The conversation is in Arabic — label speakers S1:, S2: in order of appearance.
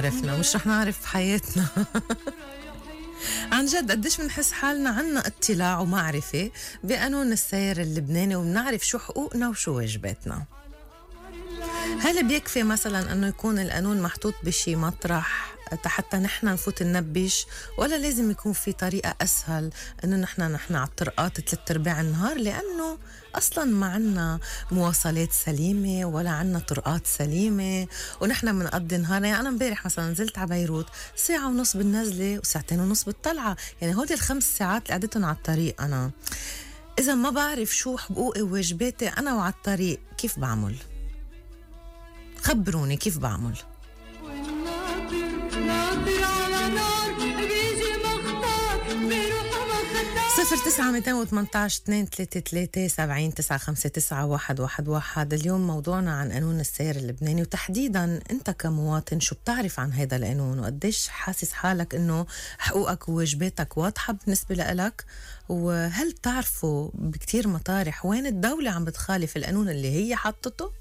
S1: عرفنا مش رح نعرف حياتنا. عن جد قديش بنحس حالنا عنا اطلاع ومعرفة بقانون السير اللبناني وبنعرف شو حقوقنا وشو واجباتنا. هل بيكفي مثلا انه يكون القانون محطوط بشي مطرح حتى نحن نفوت ننبش، ولا لازم يكون في طريقة أسهل إنه نحن على الطرقات 3/4 النهار، لأنه أصلا ما عنا مواصلات سليمة ولا عنا طرقات سليمة ونحن بنقضي نهار. يعني أنا امبارح مثلا نزلت على بيروت 1.5 ساعة بالنزلة و2.5 بالطلعة، يعني هودي ال5 ساعات اللي قضيتهم على الطريق. أنا إذا ما بعرف شو حقوقي وواجباتي أنا وعلى الطريق كيف بعمل؟ خبروني كيف بعمل. 09-218-233-739-59111. اليوم موضوعنا عن قانون السير اللبناني، وتحديدا انت كمواطن شو بتعرف عن هذا القانون، وقديش حاسس حالك انه حقوقك وواجباتك واضحة بالنسبة لك، وهل بتعرفوا بكتير مطارح وين الدولة عم بتخالف القانون اللي هي حطته؟